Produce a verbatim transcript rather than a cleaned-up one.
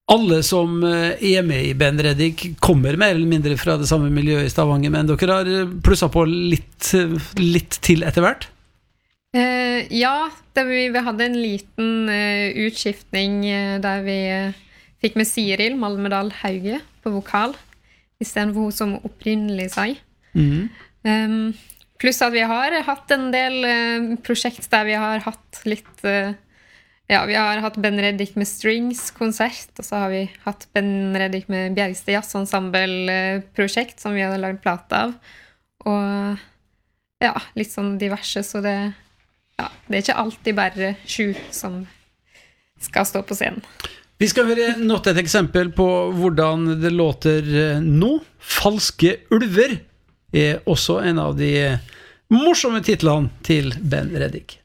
Alle som er med i Ben Reddik kommer mer eller mindre fra det samme miljøet i Stavanger, men dere har plusset på litt, litt til etter hvert? Uh, ja, det vi, vi hadde en liten uh, utskiftning uh, der vi uh, fikk med Siril Malmedal Hauge på vokal, i stedet for hun som opprinnelig seg. Mm. Um, pluss at vi har hatt en del uh, prosjekt der vi har hatt litt... Uh, Ja, vi har hatt Ben Reddik med Strings-konsert, og så har vi hatt Ben Reddik med Bjergstad Jazz Ensemble-prosjekt som vi hadde laget plate av. Og ja, litt sånn diverse, så det, ja, det er ikke alltid bare sju som skal stå på scenen. Vi skal høre nåt et eksempel på hvordan det låter nå. Falske ulver er også en av de morsomme titlene til Ben Reddik.